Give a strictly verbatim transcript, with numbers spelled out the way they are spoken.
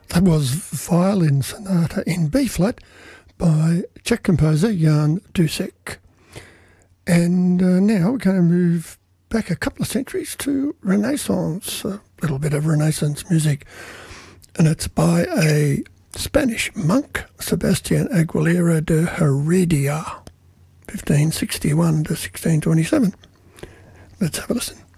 That was Violin Sonata in B-flat by Czech composer Jan Dušek. And uh, now we're going to move back a couple of centuries to Renaissance, a little bit of Renaissance music. And it's by a Spanish monk, Sebastian Aguilera de Heredia, fifteen sixty-one to sixteen twenty-seven. Let's have a listen.